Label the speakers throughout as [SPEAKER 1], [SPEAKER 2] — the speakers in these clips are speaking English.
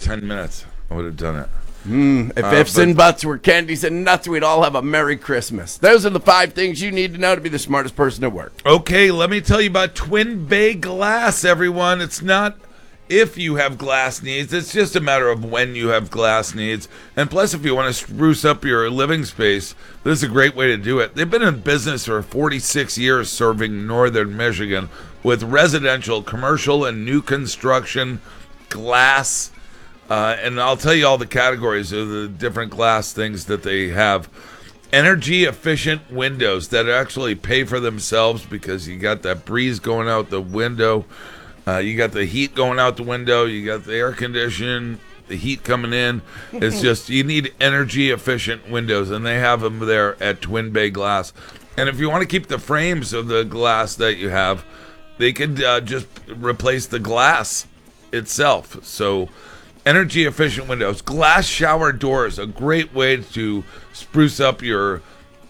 [SPEAKER 1] 10 minutes, I would have done it.
[SPEAKER 2] If ifs and buts were candies and nuts, we'd all have a Merry Christmas. Those are the 5 things you need to know to be the smartest person at work.
[SPEAKER 1] Okay, let me tell you about Twin Bay Glass, everyone. It's not if you have glass needs, it's just a matter of when you have glass needs. And plus, if you want to spruce up your living space, this is a great way to do it. They've been in business for 46 years serving northern Michigan with residential, commercial, and new construction glass. And I'll tell you all the categories of the different glass things that they have. Energy efficient windows that actually pay for themselves because you got that breeze going out the window. You got the heat going out the window. You got the air conditioning, the heat coming in. It's just, you need energy efficient windows, and they have them there at Twin Bay Glass. And if you want to keep the frames of the glass that you have, they could just replace the glass itself. So energy efficient windows. Glass shower doors, a great way to spruce up your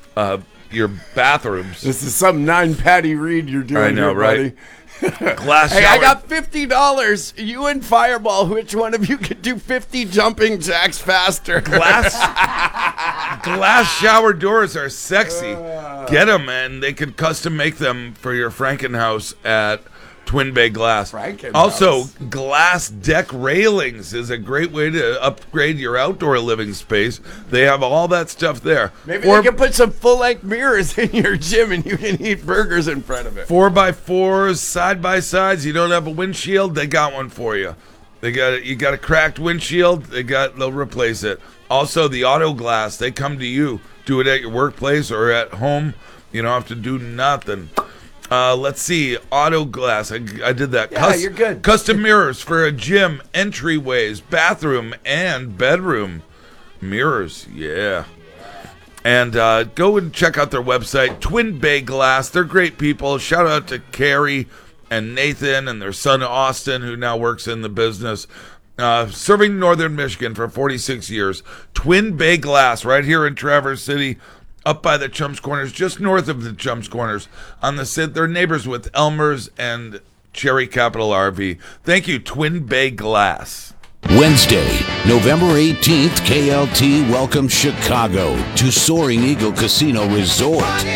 [SPEAKER 1] bathrooms.
[SPEAKER 2] This is some 9-Patty Reed you're doing.
[SPEAKER 1] I know,
[SPEAKER 2] here,
[SPEAKER 1] right?
[SPEAKER 2] buddy.
[SPEAKER 1] Glass
[SPEAKER 2] Hey,
[SPEAKER 1] shower.
[SPEAKER 2] I got $50. You and Fireball, which one of you could do 50 jumping jacks faster?
[SPEAKER 1] glass shower doors are sexy. Get them, and they could custom make them for your Frankenhouse at Twin Bay Glass.
[SPEAKER 2] Frankenhouse.
[SPEAKER 1] Also, glass deck railings is a great way to upgrade your outdoor living space. They have all that stuff there.
[SPEAKER 2] Maybe they can put some full-length mirrors in your gym and you can eat burgers in front of it.
[SPEAKER 1] 4x4s, side-by-sides. You don't have a windshield, they got one for you. You got a cracked windshield, they'll replace it. Also, the auto glass, they come to you. Do it at your workplace or at home. You don't have to do nothing. Let's see. Auto glass. I did that.
[SPEAKER 2] Yeah, you're good.
[SPEAKER 1] Custom mirrors for a gym, entryways, bathroom, and bedroom. Mirrors. Yeah. And go and check out their website, Twin Bay Glass. They're great people. Shout out to Carrie and Nathan and their son Austin, who now works in the business. Serving northern Michigan for 46 years. Twin Bay Glass right here in Traverse City. Up by the Chumps Corners, just north of the Chumps Corners. They're neighbors with Elmer's and Cherry Capital RV. Thank you, Twin Bay Glass.
[SPEAKER 3] Wednesday, November 18th, KLT welcomes Chicago to Soaring Eagle Casino Resort.